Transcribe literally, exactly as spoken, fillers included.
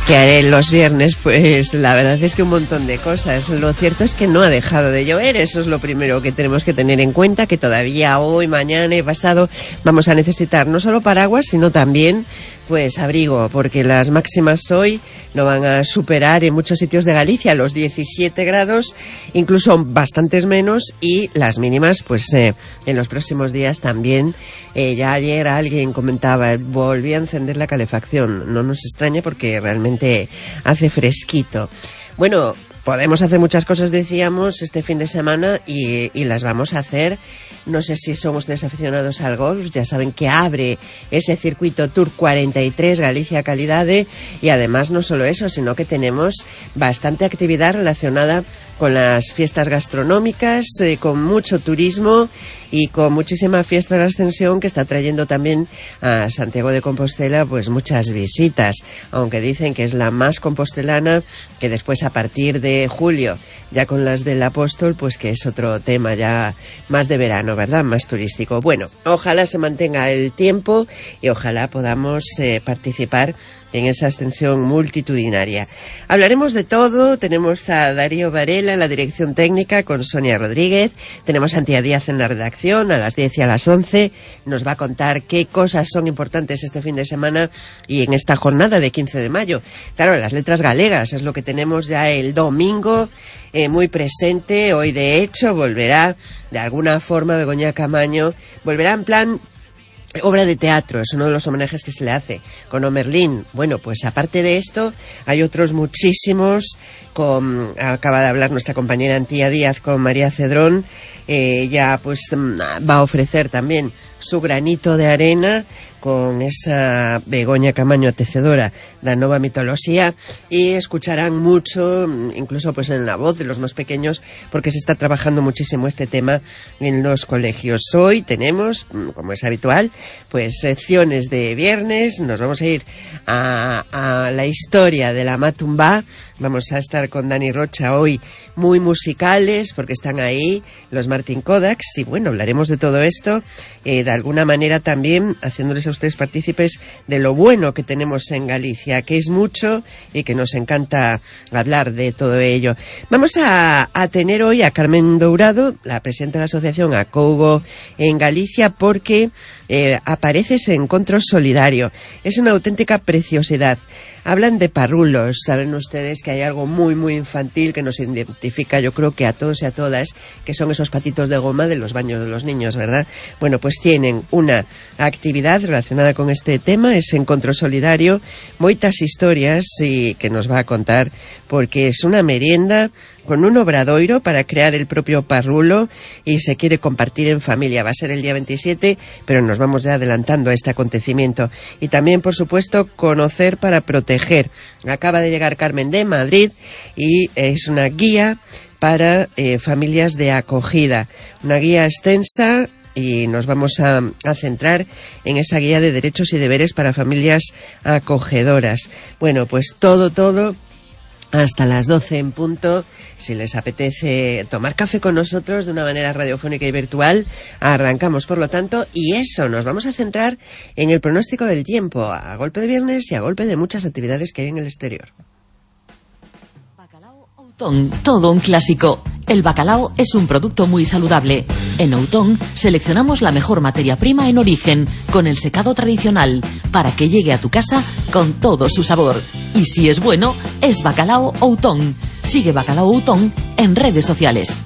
¿Qué haré los viernes? Pues la verdad es que un montón de cosas. Lo cierto es que no ha dejado de llover, eso es lo primero que tenemos que tener en cuenta, que todavía hoy, mañana y pasado vamos a necesitar no solo paraguas, sino también pues abrigo, porque las máximas hoy no van a superar en muchos sitios de Galicia los diecisiete grados, incluso bastantes menos, y las mínimas pues eh, en los próximos días también. Eh, ya ayer alguien comentaba, volví a encender la calefacción, no nos extraña porque realmente hace fresquito. Bueno, podemos hacer muchas cosas, decíamos, este fin de semana y, y las vamos a hacer. No sé si son ustedes aficionados al golf, ya saben que abre ese circuito Tour cuarenta y tres Galicia Calidade, y además no solo eso, sino que tenemos bastante actividad relacionada con las fiestas gastronómicas, eh, con mucho turismo y con muchísima fiesta de la Ascensión, que está trayendo también a Santiago de Compostela pues muchas visitas, aunque dicen que es la más compostelana, que después a partir de julio, ya con las del Apóstol, pues que es otro tema ya más de verano, ¿verdad? Más turístico. Bueno, ojalá se mantenga el tiempo y ojalá podamos eh, participar en esa ascensión multitudinaria. Hablaremos de todo. Tenemos a Darío Varela en la dirección técnica con Sonia Rodríguez. Tenemos a Antía Díaz en la redacción a las diez y a las once. Nos va a contar qué cosas son importantes este fin de semana y en esta jornada de quince de mayo. Claro, las letras galegas es lo que tenemos ya el domingo eh, muy presente. Hoy, de hecho, volverá de alguna forma Begoña Camaño. Volverá en plan obra de teatro, es uno de los homenajes que se le hace con Omerlín. Bueno, pues aparte de esto, hay otros muchísimos. Con, acaba de hablar nuestra compañera Antía Díaz con María Cedrón. Eh, ya pues va a ofrecer también su granito de arena con esa Begoña Camaño tecedora da nova mitología, y escucharán mucho, incluso pues en la voz de los más pequeños, porque se está trabajando muchísimo este tema en los colegios. Hoy tenemos, como es habitual, pues secciones de viernes. Nos vamos a ir a, a la historia de la Matumbá. Vamos a estar con Dani Rocha hoy muy musicales, porque están ahí los Martin Kodaks, y bueno, hablaremos de todo esto, eh, de alguna manera también haciéndoles a ustedes partícipes de lo bueno que tenemos en Galicia, que es mucho y que nos encanta hablar de todo ello. Vamos a, a tener hoy a Carmen Dourado, la presidenta de la asociación Acougo en Galicia, porque eh, aparece ese encuentro solidario. Es una auténtica preciosidad. Hablan de parrulos. Saben ustedes que hay algo muy muy infantil que nos identifica, yo creo que a todos y a todas, que son esos patitos de goma de los baños de los niños, ¿verdad? Bueno, pues tienen una actividad relacionada con este tema, ese encuentro solidario, moitas historias y que nos va a contar, porque es una merienda con un obradoiro para crear el propio parrulo y se quiere compartir en familia. Va a ser el día veintisiete, pero nos vamos ya adelantando a este acontecimiento. Y también, por supuesto, conocer para proteger. Acaba de llegar Carmen de Madrid y es una guía para eh, familias de acogida. Una guía extensa, y nos vamos a, a centrar en esa guía de derechos y deberes para familias acogedoras. Bueno, pues todo, todo hasta las doce en punto. Si les apetece tomar café con nosotros de una manera radiofónica y virtual, arrancamos, por lo tanto, y eso, nos vamos a centrar en el pronóstico del tiempo, a golpe de viernes y a golpe de muchas actividades que hay en el exterior. Bacalao Outón, todo un clásico. El bacalao es un producto muy saludable. En Outón seleccionamos la mejor materia prima en origen, con el secado tradicional, para que llegue a tu casa con todo su sabor. Y si es bueno, es Bacalao Outón. Sigue Bacalao Outón en redes sociales.